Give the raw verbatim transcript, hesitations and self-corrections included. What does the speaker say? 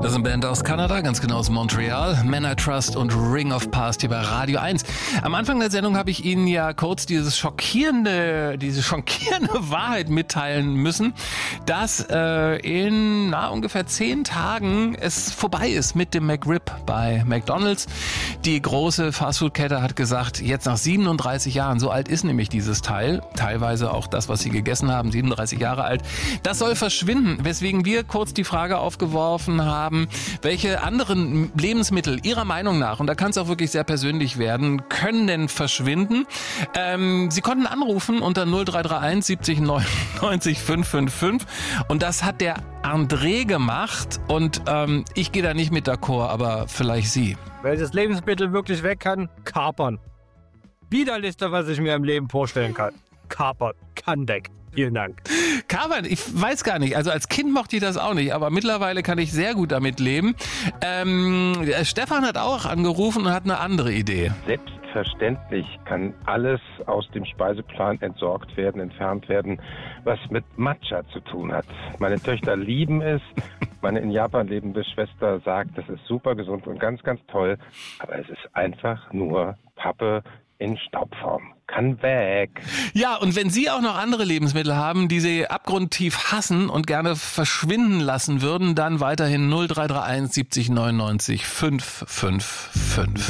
Das ist eine Band aus Kanada, ganz genau aus Montreal. Man I Trust und Ring of Past hier bei Radio eins. Am Anfang der Sendung habe ich Ihnen ja kurz dieses schockierende, diese schockierende Wahrheit mitteilen müssen, dass äh, in na, ungefähr zehn Tagen es vorbei ist mit dem McRib bei McDonald's. Die große Fastfood-Kette hat gesagt, jetzt nach siebenunddreißig Jahren, so alt ist nämlich dieses Teil, teilweise auch das, was Sie gegessen haben, siebenunddreißig Jahre alt, das soll verschwinden, weswegen wir kurz die Frage aufgeworfen haben, welche anderen Lebensmittel Ihrer Meinung nach, und da kann es auch wirklich sehr persönlich werden, können denn verschwinden? Ähm, Sie konnten anrufen unter null drei drei eins siebzig neunundneunzig fünf fünf fünf und das hat der André gemacht und ähm, ich gehe da nicht mit d'accord, aber vielleicht Sie. Welches Lebensmittel wirklich weg kann? Kapern. Widerlichste, was ich mir im Leben vorstellen kann. Kapern. Kann weg. Vielen Dank. Kapern, ich weiß gar nicht. Also als Kind mochte ich das auch nicht, aber mittlerweile kann ich sehr gut damit leben. Ähm, Stefan hat auch angerufen und hat eine andere Idee. Selbstverständlich kann alles aus dem Speiseplan entsorgt werden, entfernt werden, was mit Matcha zu tun hat. Meine Töchter lieben es. Meine in Japan lebende Schwester sagt, das ist super gesund und ganz, ganz toll. Aber es ist einfach nur Pappe in Staubform. Kann weg. Ja, und wenn Sie auch noch andere Lebensmittel haben, die Sie abgrundtief hassen und gerne verschwinden lassen würden, dann weiterhin null drei drei eins siebzig neunundneunzig fünf fünf fünf.